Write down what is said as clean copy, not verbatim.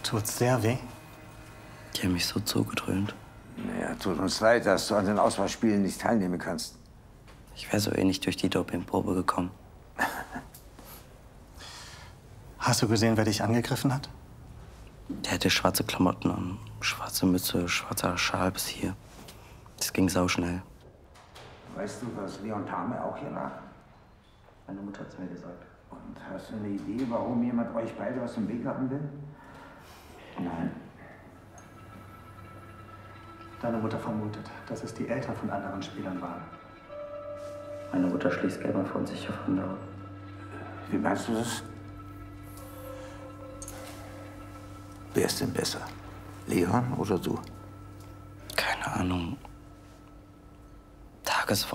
Tut's sehr weh? Die haben mich so zugedröhnt. Naja, tut uns leid, dass du an den Auswahlspielen nicht teilnehmen kannst. Ich wäre so nicht durch die Dopingprobe gekommen. Hast du gesehen, wer dich angegriffen hat? Der hatte schwarze Klamotten an, schwarze Mütze, schwarzer Schal bis hier. Das ging sauschnell. Weißt du, dass Leon Thame auch hier lag? Meine Mutter hat's mir gesagt. Und hast du eine Idee, warum jemand euch beide aus dem Weg haben will? Nein. Deine Mutter vermutet, dass es die Eltern von anderen Spielern waren. Meine Mutter schließt gerne von sich auf andere. Wie meinst du das? Wer ist denn besser? Leon oder du? Keine Ahnung. Tagesform.